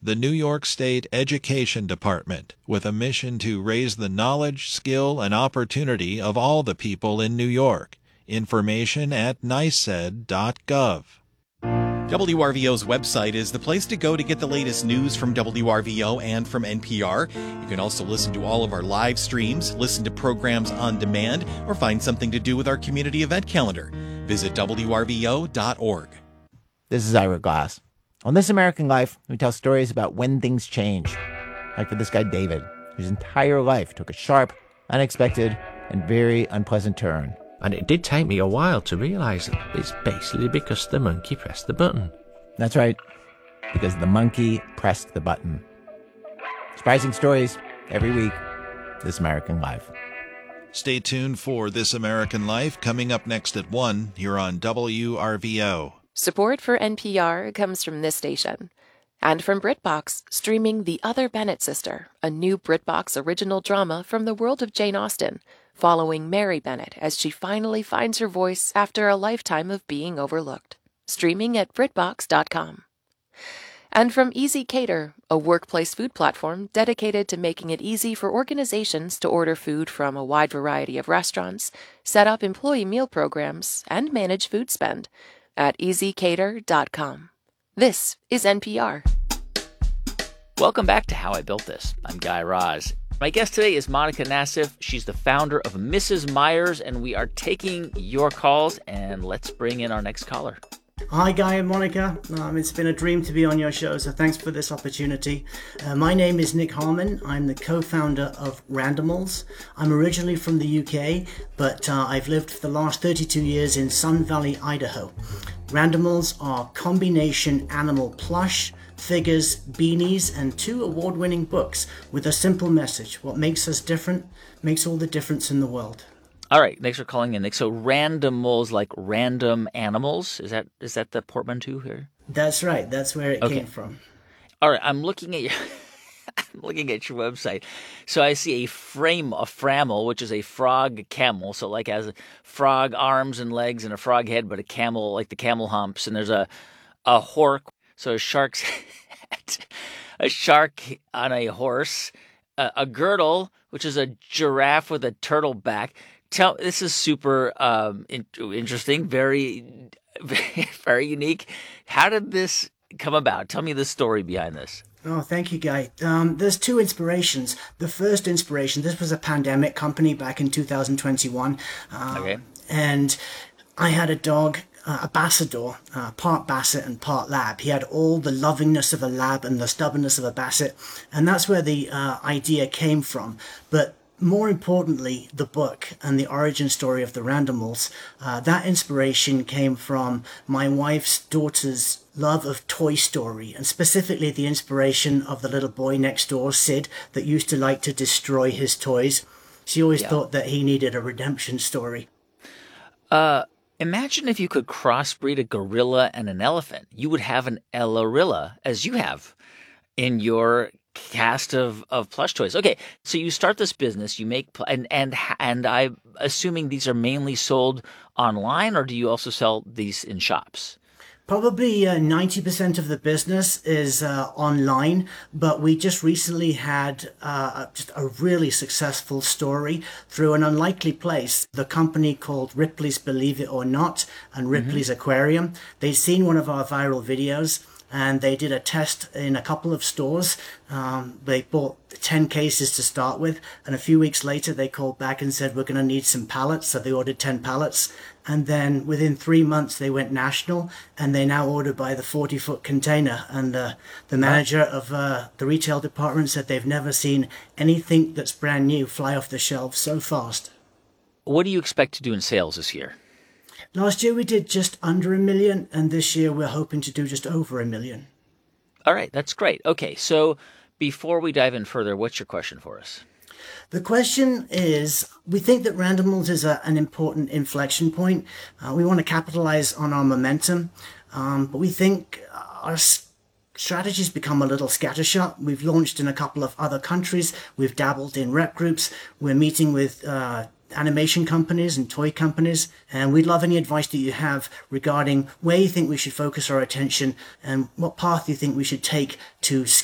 the New York State Education Department, with a mission to raise the knowledge, skill, and opportunity of all the people in New York. Information at niced.gov. WRVO's website is the place to go to get the latest news from WRVO and from NPR. You can also listen to all of our live streams, listen to programs on demand, or find something to do with our community event calendar. Visit WRVO.org. This is Ira Glass. On This American Life, we tell stories about when things change. Like for this guy, David, whose entire life took a sharp, unexpected, and very unpleasant turn. And it did take me a while to realise that it's basically because the monkey pressed the button. That's right, because the monkey pressed the button. Surprising stories every week. This American Life. Stay tuned for This American Life coming up next at 1 here on WRVO. Support for NPR comes from this station and from BritBox, streaming The Other Bennett Sister, a new BritBox original drama from the world of Jane Austen, following Mary Bennett as she finally finds her voice after a lifetime of being overlooked. Streaming at BritBox.com. And from Easy Cater, a workplace food platform dedicated to making it easy for organizations to order food from a wide variety of restaurants, set up employee meal programs, and manage food spend at easycater.com. This is NPR. Welcome back to How I Built This. I'm Guy Raz. My guest today is Monica Nassif. She's the founder of Mrs. Meyer's, and we are taking your calls, and let's bring in our next caller. Hi, Guy and Monica. It's been a dream to be on your show, so thanks for this opportunity. My name is Nick Harmon. I'm the co-founder of Randimals. I'm originally from the UK, but I've lived for the last 32 years in Sun Valley, Idaho. Randimals are combination animal plush, figures, beanies, and 2 award-winning books with a simple message. What makes us different makes all the difference in the world. All right, thanks for calling in, Nick. So Randimals, like random animals, is that the portmanteau here? That's right. That's where it came from. All right, I'm looking at your I'm looking at your website. So I see a framel, which is a frog camel. So like has a frog arms and legs and a frog head, but a camel, like the camel humps. And there's a hork, so a shark's head, a shark on a horse, a girdle, which is a giraffe with a turtle back. This is super interesting, very, very, very unique. How did this come about? Tell me the story behind this. Oh, thank you, Guy. There's 2 inspirations. The first inspiration, this was a pandemic company back in 2021. And I had a dog, a Bassador, part Basset and part Lab. He had all the lovingness of a Lab and the stubbornness of a Basset. And that's where the idea came from. But more importantly, the book and the origin story of the Randimals, that inspiration came from my wife's daughter's love of Toy Story, and specifically the inspiration of the little boy next door, Sid, that used to like to destroy his toys. She always thought that he needed a redemption story. Imagine if you could crossbreed a gorilla and an elephant. You would have an Ellarilla, as you have in your cast of plush toys. Okay, so you start this business, you make, and I'm assuming these are mainly sold online, or do you also sell these in shops? Probably 90% of the business is online, but we just recently had just a really successful story through an unlikely place. The company called Ripley's Believe It or Not and Ripley's Aquarium. They'd seen one of our viral videos, and they did a test in a couple of stores. They bought 10 cases to start with, and a few weeks later they called back and said, we're going to need some pallets, so they ordered 10 pallets. And then within 3 months they went national, and they now order by the 40-foot container. And the manager of the retail department said they've never seen anything that's brand new fly off the shelves so fast. What do you expect to do in sales this year? Last year we did just under $1 million, and this year we're hoping to do just over $1 million. All right, that's great. Okay, so before we dive in further, what's your question for us? The question is, we think that Randimals is an important inflection point. We want to capitalize on our momentum, but we think our strategy's become a little scattershot. We've launched in a couple of other countries. We've dabbled in rep groups. We're meeting with animation companies and toy companies, and we'd love any advice that you have regarding where you think we should focus our attention and what path you think we should take to